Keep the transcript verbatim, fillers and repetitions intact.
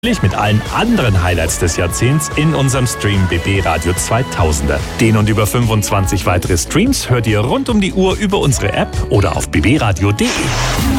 mit allen anderen Highlights des Jahrzehnts in unserem Stream B B Radio zweitausender. Den und über fünfundzwanzig weitere Streams hört ihr rund um die Uhr über unsere App oder auf b b radio punkt d e.